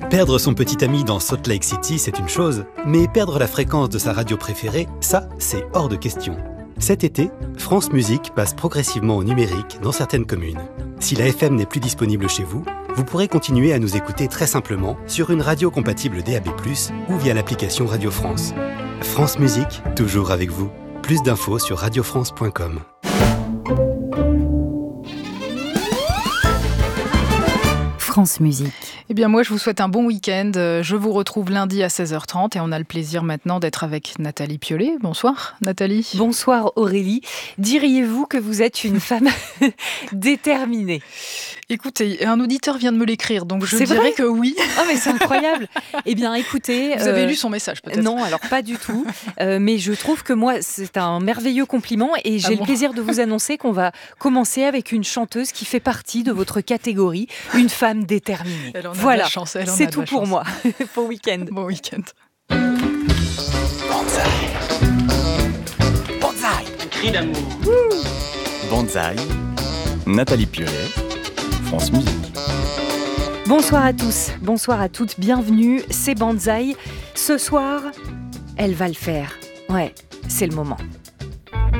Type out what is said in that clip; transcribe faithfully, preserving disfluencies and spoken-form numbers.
Perdre son petit ami dans Salt Lake City, c'est une chose, mais perdre la fréquence de sa radio préférée, ça, c'est hors de question. Cet été, France Musique passe progressivement au numérique dans certaines communes. Si la F M n'est plus disponible chez vous, vous pourrez continuer à nous écouter très simplement sur une radio compatible D A B plus, ou via l'application Radio France. France Musique, toujours avec vous. Plus d'infos sur radio france point com. France Musique. Eh bien moi je vous souhaite un bon week-end. Je vous retrouve lundi à seize heures trente et on a le plaisir maintenant d'être avec Nathalie Piollet. Bonsoir Nathalie. Bonsoir Aurélie. Diriez-vous que vous êtes une femme déterminée ? Écoutez, un auditeur vient de me l'écrire, donc je c'est dirais vrai que oui. Oh mais c'est incroyable. Eh bien écoutez... Vous avez euh, lu son message peut-être ? Non, alors pas du tout. Euh, mais je trouve que moi c'est un merveilleux compliment et j'ai Ah le bon plaisir de vous annoncer qu'on va commencer avec une chanteuse qui fait partie de votre catégorie, une femme déterminée. Elle en a voilà, de la chance, elle en a c'est de tout la pour chance. moi. Bon week-end. Bon week-end. Banzai. Banzai. Cri d'amour. Banzai. Nathalie Piollet, France Musique. Bonsoir à tous, bonsoir à toutes, bienvenue, c'est Banzai. Ce soir, elle va le faire. Ouais, c'est le moment.